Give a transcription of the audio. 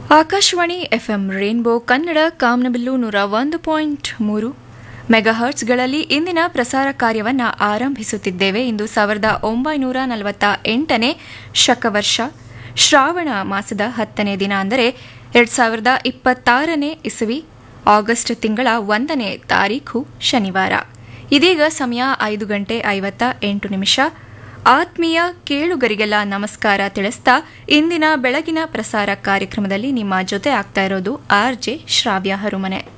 Akashvani FM rainbow Kannada ಕಾಮನಬಿಲ್ಲು 101.3 ಮೆಗಾಹರ್ಟ್ಸ್ಗಳಲ್ಲಿ ಇಂದಿನ ಪ್ರಸಾರ ಕಾರ್ಯವನ್ನು ಆರಂಭಿಸುತ್ತಿದ್ದೇವೆ. ಇಂದು 1948ನೇ ಶಕವರ್ಷ ಶ್ರಾವಣ ಮಾಸದ 10ನೇ ದಿನ, ಅಂದರೆ 2026ನೇ ಇಸವಿ ಆಗಸ್ಟ್ ತಿಂಗಳ 1ನೇ ತಾರೀಖು ಶನಿವಾರ. ಇದೀಗ ಸಮಯ 5:58. ಆತ್ಮೀಯ ಕೇಳುಗರಿಗೆಲ್ಲ ನಮಸ್ಕಾರ ತಿಳಿಸ್ತಾ ಇಂದಿನ ಬೆಳಗಿನ ಪ್ರಸಾರ ಕಾರ್ಯಕ್ರಮದಲ್ಲಿ ನಿಮ್ಮ ಜೊತೆ ಆಗ್ತಾ ಇರೋದು ಆರ್ಜೆ ಶ್ರಾವ್ಯ ಹರುಮನೆ.